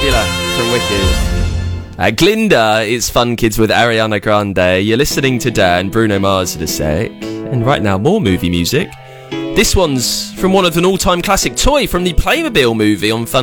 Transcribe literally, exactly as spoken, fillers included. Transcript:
Dracula from Wicked. Uh, Glinda, it's Fun Kids with Ariana Grande. You're listening to Dan, Bruno Mars to say. And right now, more movie music. This one's from one of an all-time classic toy from the Playmobil movie on Fun